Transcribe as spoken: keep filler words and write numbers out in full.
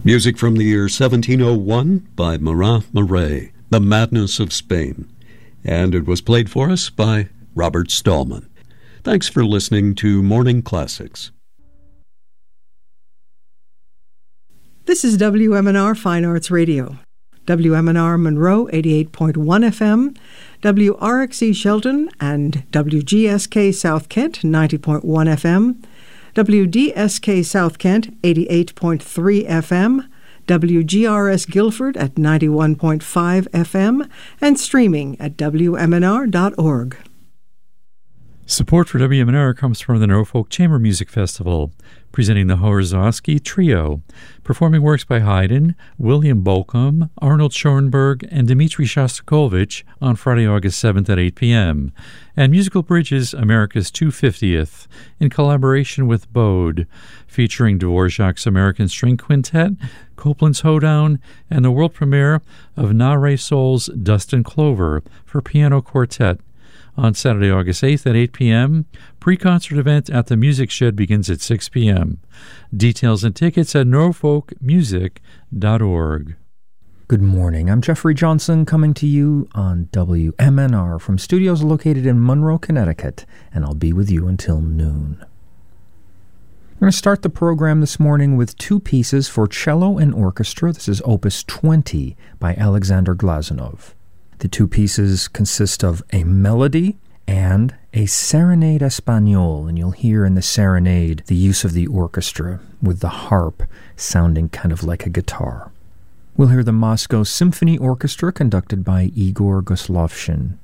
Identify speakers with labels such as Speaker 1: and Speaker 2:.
Speaker 1: Music from the year seventeen oh one by Marat Marais, The Madness of Spain. And it was played for us by Robert Stallman. Thanks for listening to Morning Classics.
Speaker 2: This is W M N R Fine Arts Radio. W M N R Monroe eighty-eight point one F M, W R X E Shelton and W G S K South Kent ninety point one F M, W D S K South Kent eighty-eight point three F M, W G R S Guilford at ninety-one point five F M, and streaming at W M N R dot org.
Speaker 3: Support for W M N R comes from the Norfolk Chamber Music Festival, presenting the Horozovsky Trio, performing works by Haydn, William Bolcom, Arnold Schoenberg, and Dmitri Shostakovich on Friday, August seventh at eight p.m., and Musical Bridges America's two hundred fiftieth, in collaboration with Bode, featuring Dvorak's American String Quintet, Copland's Hoedown, and the world premiere of Na Re Sol's Dust and Clover for piano quartet, on Saturday, August eighth at eight p.m. Pre-concert event at the Music Shed begins at six p.m. Details and tickets at norfolk music dot org.
Speaker 4: Good morning. I'm Jeffrey Johnson coming to you on W M N R from studios located in Monroe, Connecticut, and I'll be with you until noon. We're going to start the program this morning with two pieces for cello and orchestra. This is Opus twenty by Alexander Glazunov. The two pieces consist of a melody and a serenade espagnole, and you'll hear in the serenade the use of the orchestra with the harp sounding kind of like a guitar. We'll hear the Moscow Symphony Orchestra conducted by Igor Goslovshin.